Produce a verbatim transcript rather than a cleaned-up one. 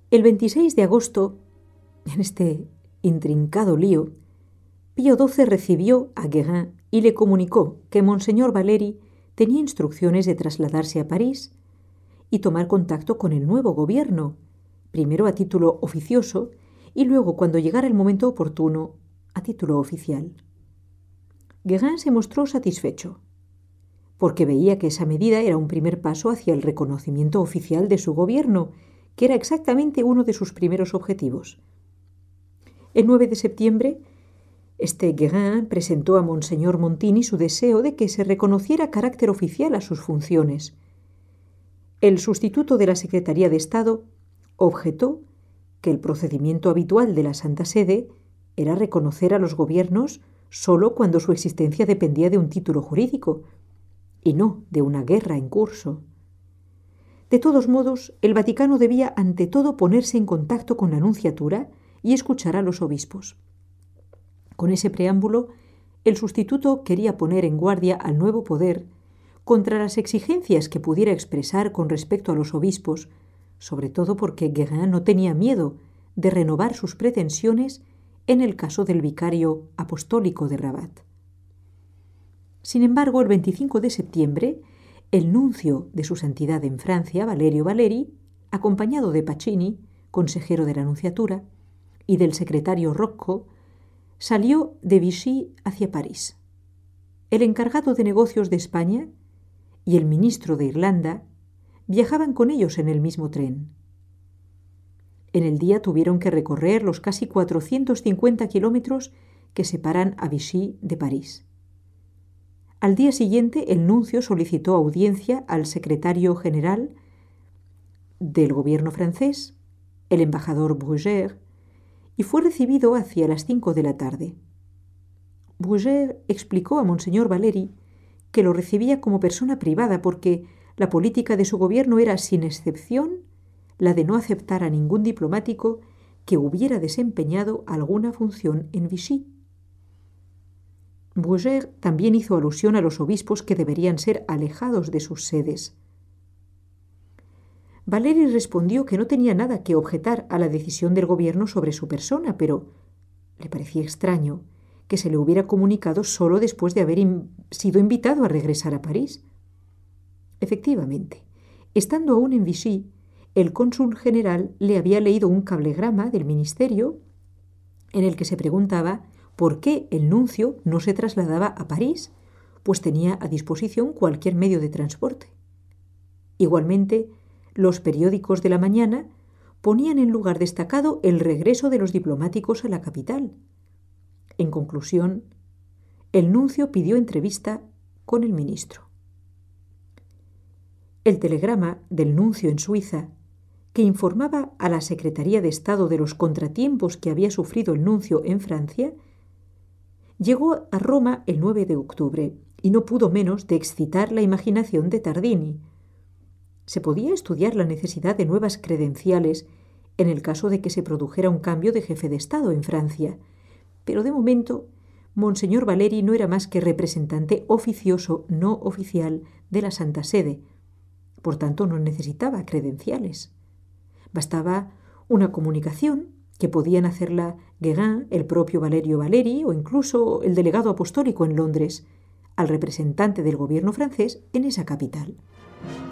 El veintiséis de agosto, en este intrincado lío, Pío doce recibió a Guérin y le comunicó que Monseñor Valeri tenía instrucciones de trasladarse a París y tomar contacto con el nuevo gobierno, primero a título oficioso y luego, cuando llegara el momento oportuno, a título oficial. Guérin se mostró satisfecho, porque veía que esa medida era un primer paso hacia el reconocimiento oficial de su gobierno, que era exactamente uno de sus primeros objetivos. El nueve de septiembre, este Guérin presentó a Monseñor Montini su deseo de que se reconociera carácter oficial a sus funciones. El sustituto de la Secretaría de Estado objetó que el procedimiento habitual de la Santa Sede era reconocer a los gobiernos solo cuando su existencia dependía de un título jurídico y no de una guerra en curso. De todos modos, el Vaticano debía ante todo ponerse en contacto con la Nunciatura y escuchar a los obispos. Con ese preámbulo, el sustituto quería poner en guardia al nuevo poder contra las exigencias que pudiera expresar con respecto a los obispos, sobre todo porque Guérin no tenía miedo de renovar sus pretensiones en el caso del vicario apostólico de Rabat. Sin embargo, el veinticinco de septiembre, el nuncio de su santidad en Francia, Valerio Valeri, acompañado de Pacini, consejero de la Nunciatura, y del secretario Rocco, salió de Vichy hacia París. El encargado de negocios de España y el ministro de Irlanda viajaban con ellos en el mismo tren. En el día tuvieron que recorrer los casi cuatrocientos cincuenta kilómetros que separan a Vichy de París. Al día siguiente, el nuncio solicitó audiencia al secretario general del gobierno francés, el embajador Bruguère, y fue recibido hacia las cinco de la tarde. Bruguère explicó a Monseñor Valeri que lo recibía como persona privada porque la política de su gobierno era, sin excepción, la de no aceptar a ningún diplomático que hubiera desempeñado alguna función en Vichy. Bruguère también hizo alusión a los obispos que deberían ser alejados de sus sedes. Valeri respondió que no tenía nada que objetar a la decisión del gobierno sobre su persona, pero le parecía extraño que se le hubiera comunicado solo después de haber in- sido invitado a regresar a París. Efectivamente, estando aún en Vichy, el cónsul general le había leído un cablegrama del ministerio en el que se preguntaba por qué el nuncio no se trasladaba a París, pues tenía a disposición cualquier medio de transporte. Igualmente, los periódicos de la mañana ponían en lugar destacado el regreso de los diplomáticos a la capital. En conclusión, el nuncio pidió entrevista con el ministro. El telegrama del nuncio en Suiza, que informaba a la Secretaría de Estado de los contratiempos que había sufrido el nuncio en Francia, llegó a Roma el nueve de octubre y no pudo menos de excitar la imaginación de Tardini. Se podía estudiar la necesidad de nuevas credenciales en el caso de que se produjera un cambio de jefe de Estado en Francia, pero de momento Monseñor Valeri no era más que representante oficioso no oficial de la Santa Sede, por tanto no necesitaba credenciales. Bastaba una comunicación que podían hacerla Guérin, el propio Valerio Valeri o incluso el delegado apostólico en Londres, al representante del gobierno francés en esa capital.